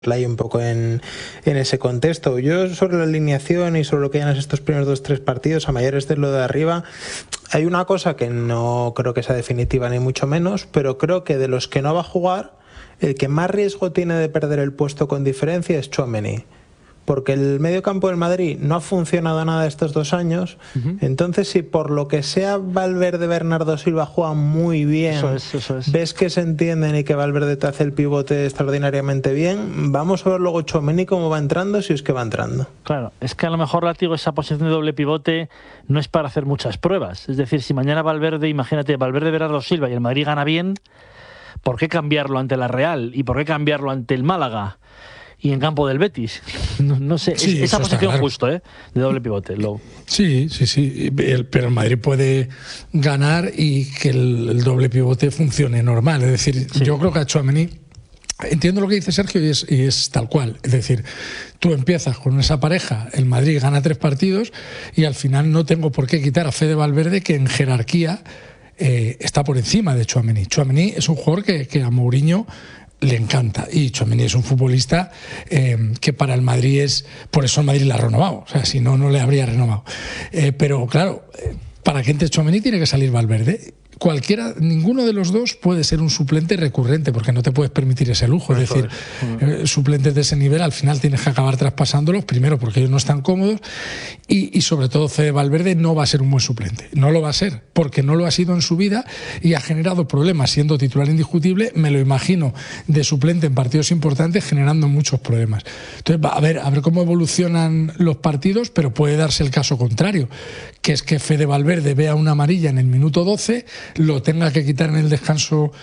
ahí un poco en ese contexto. Yo sobre la alineación y sobre lo que hayan estos primeros 2-3 partidos, a mayores de lo de arriba, hay una cosa que no creo que sea definitiva ni mucho menos, pero creo que de los que no va a jugar, el que más riesgo tiene de perder el puesto con diferencia es Tchouaméni. Porque el medio campo del Madrid no ha funcionado nada estos 2 años. Entonces, si por lo que sea Valverde, Bernardo Silva juegan muy bien, eso es. ves que se entienden y que Valverde te hace el pivote extraordinariamente bien, vamos a ver luego Tchouaméni cómo va entrando, si es que va entrando. Claro, es que a lo mejor, Látigo, esa posición de doble pivote no es para hacer muchas pruebas. Es decir, si mañana Valverde, imagínate, Valverde, Bernardo Silva y el Madrid gana bien, ¿por qué cambiarlo ante la Real? ¿Y por qué cambiarlo ante el Málaga? Y en campo del Betis. No sé, sí, esa posición claro. justo, de doble pivote. Sí. Pero el Madrid puede ganar y que el doble pivote funcione normal. Es decir, yo creo que a Tchouaméni, entiendo lo que dice Sergio y es tal cual. Es decir, tú empiezas con esa pareja, el Madrid gana 3 partidos y al final no tengo por qué quitar a Fede Valverde, que en jerarquía está por encima de Tchouaméni. Tchouaméni es un jugador que a Mourinho le encanta, y Tchouaméni es un futbolista que para el Madrid por eso el Madrid le ha renovado, o sea, si no, no le habría renovado, pero claro, para que entre Tchouaméni tiene que salir Valverde. Ninguno de los dos puede ser un suplente recurrente, porque no te puedes permitir ese lujo. Es decir, suplentes de ese nivel al final tienes que acabar traspasándolos, primero porque ellos no están cómodos y sobre todo Fede Valverde no va a ser un buen suplente. No lo va a ser, porque no lo ha sido en su vida y ha generado problemas siendo titular indiscutible. Me lo imagino de suplente en partidos importantes, generando muchos problemas. Entonces, a ver cómo evolucionan los partidos, pero puede darse el caso contrario, que es que Fede Valverde vea una amarilla en el minuto 12, lo tenga que quitar en el descanso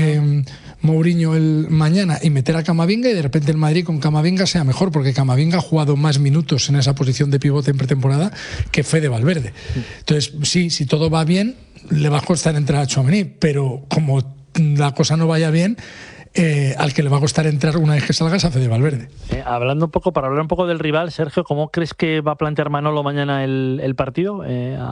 Mourinho el mañana y meter a Camavinga, y de repente el Madrid con Camavinga sea mejor, porque Camavinga ha jugado más minutos en esa posición de pivote en pretemporada que Fede Valverde. Entonces, sí, si todo va bien, le va a costar entrar a Tchouaméni, pero como la cosa no vaya bien, al que le va a costar entrar una vez que salga es a Fede Valverde. Para hablar un poco del rival, Sergio, ¿cómo crees que va a plantear Manolo mañana el partido?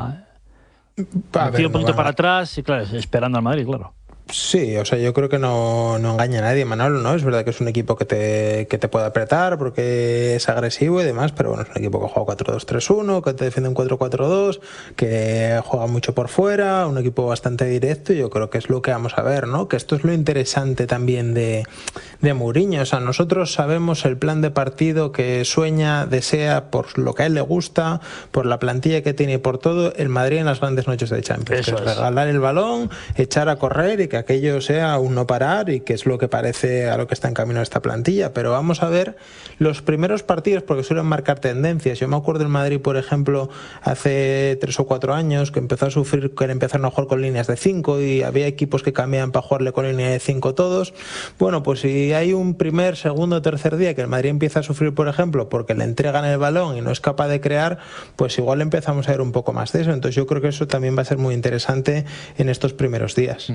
Metido un poquito para atrás y claro, esperando al Madrid, claro. Sí, o sea, yo creo que no engaña a nadie Manolo, ¿no? Es verdad que es un equipo que te puede apretar porque es agresivo y demás, pero bueno, es un equipo que juega 4-2-3-1, que te defiende un 4-4-2, que juega mucho por fuera, un equipo bastante directo, y yo creo que es lo que vamos a ver, ¿no? Que esto es lo interesante también de Mourinho. O sea, nosotros sabemos el plan de partido que sueña, desea, por lo que a él le gusta, por la plantilla que tiene y por todo, el Madrid en las grandes noches de Champions. Eso que es regalar el balón, echar a correr y que aquello sea un no parar, y que es lo que parece a lo que está en camino esta plantilla. Pero vamos a ver los primeros partidos, porque suelen marcar tendencias. Yo me acuerdo del Madrid, por ejemplo, hace 3 o 4 años, que empezó a sufrir, que empezaron a jugar con líneas de 5 y había equipos que cambiaban para jugarle con línea de 5 todos. Bueno, pues si hay un primer, segundo, tercer día que el Madrid empieza a sufrir, por ejemplo, porque le entregan el balón y no es capaz de crear, pues igual empezamos a ver un poco más de eso. Entonces yo creo que eso también va a ser muy interesante en estos primeros días.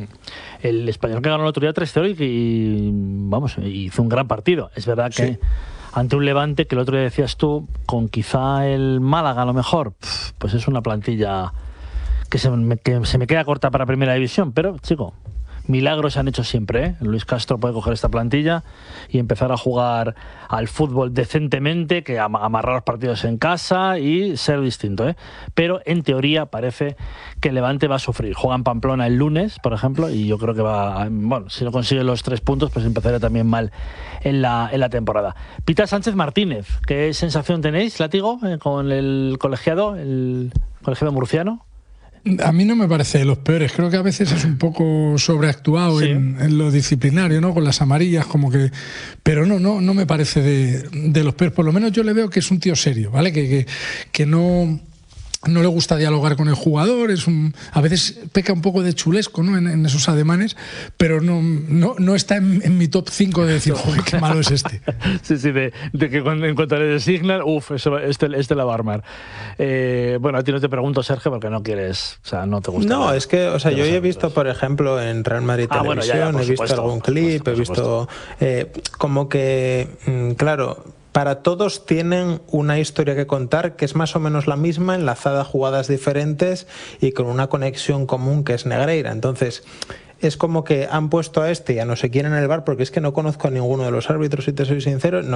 El Español que ganó el otro día 3-0 y vamos, hizo un gran partido. Es verdad que ante un Levante, que el otro día decías tú, con quizá el Málaga a lo mejor, pues es una plantilla que se me queda corta para Primera División, pero chico, milagros se han hecho siempre, ¿eh? Luis Castro puede coger esta plantilla y empezar a jugar al fútbol decentemente, que amarrar los partidos en casa y ser distinto, ¿eh? Pero en teoría parece que el Levante va a sufrir. Juega en Pamplona el lunes, por ejemplo, y yo creo que si no consigue los 3 puntos, pues empezará también mal en la temporada. Pita Sánchez Martínez, ¿qué sensación tenéis, Látigo, con el colegiado murciano? A mí no me parece de los peores. Creo que a veces es un poco sobreactuado en lo disciplinario, ¿no? Con las amarillas, como que... Pero no me parece de los peores. Por lo menos yo le veo que es un tío serio, ¿vale? Que no le gusta dialogar con el jugador, a veces peca un poco de chulesco, ¿no? en esos ademanes, pero no está en mi top 5 de decir, joder, qué malo es este. Sí, de que en cuanto le designan, este la va a armar. Bueno, a ti no te pregunto, Sergio, porque no quieres, o sea, no te gusta. No, es que, o sea, yo he visto, por ejemplo, en Real Madrid Televisión, he visto algún clip, he visto como que, claro, para todos tienen una historia que contar que es más o menos la misma, enlazada a jugadas diferentes y con una conexión común que es Negreira. Entonces, es como que han puesto a este y a no sé quién en el bar, porque es que no conozco a ninguno de los árbitros, si te soy sincero.